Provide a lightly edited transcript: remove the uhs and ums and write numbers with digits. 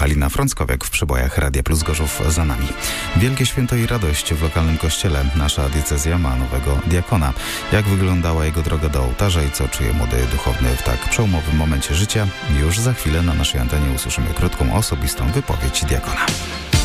Halina Frąckowiak w Przybojach. Radia Plus Gorzów za nami. Wielkie święto i radość w lokalnym kościele. Nasza diecezja ma nowego diakona. Jak wyglądała jego droga do ołtarza i co czuje młody duchowny w tak przełomowym momencie życia? Już za chwilę na naszej antenie usłyszymy krótką, osobistą wypowiedź diakona.